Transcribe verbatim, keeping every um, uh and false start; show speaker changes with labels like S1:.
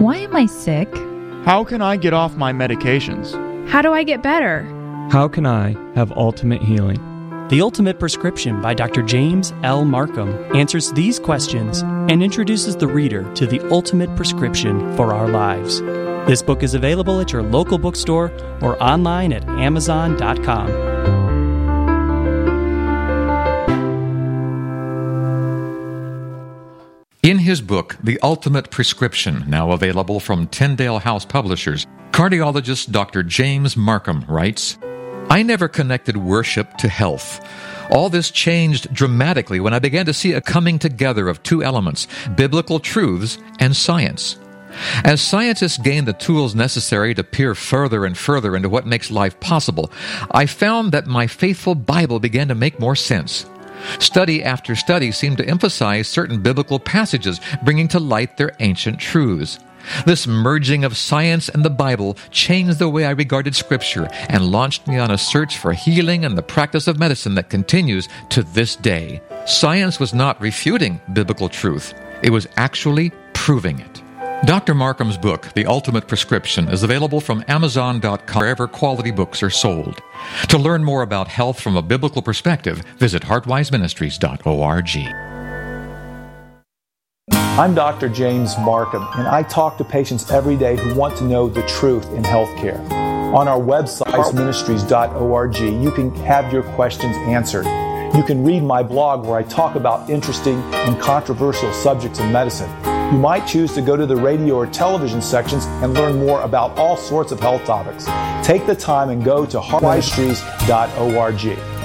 S1: Why am I sick?
S2: How can I get off my medications?
S3: How do I get better?
S4: How can I have ultimate healing?
S5: The Ultimate Prescription by Doctor James L. Marcum answers these questions and introduces the reader to the ultimate prescription for our lives. This book is available at your local bookstore or online at amazon dot com.
S6: In his book, The Ultimate Prescription, now available from Tyndale House Publishers, cardiologist Doctor James Marcum writes, I never connected worship to health. All this changed dramatically when I began to see a coming together of two elements, biblical truths and science. As scientists gained the tools necessary to peer further and further into what makes life possible, I found that my faithful Bible began to make more sense. Study after study seemed to emphasize certain biblical passages, bringing to light their ancient truths. This merging of science and the Bible changed the way I regarded Scripture and launched me on a search for healing and the practice of medicine that continues to this day. Science was not refuting biblical truth. It was actually proving it. Doctor Marcum's book, The Ultimate Prescription, is available from amazon dot com wherever quality books are sold. To learn more about health from a biblical perspective, visit heartwise ministries dot org.
S7: I'm Doctor James Marcum, and I talk to patients every day who want to know the truth in healthcare. On our website, heartwise ministries dot org, you can have your questions answered. You can read my blog where I talk about interesting and controversial subjects in medicine. You might choose to go to the radio or television sections and learn more about all sorts of health topics. Take the time and go to heartwise ministries dot org.